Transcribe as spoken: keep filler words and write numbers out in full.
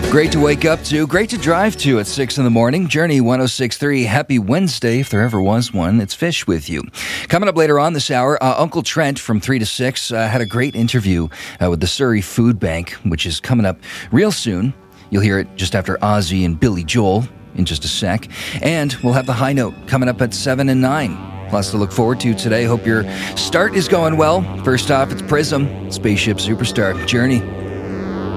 Great to wake up to, great to drive to at six in the morning. Journey one oh six point three. Happy Wednesday, if there ever was one. It's Fish with you. Coming up later on this hour, uh, Uncle Trent from three to six uh, had a great interview uh, with the Surrey Food Bank, which is coming up real soon. You'll hear it just after Ozzy and Billy Joel in just a sec. And we'll have the high note coming up at seven and nine. Lots to look forward to today. Hope your start is going well. First off, it's Prism, Spaceship Superstar. Journey.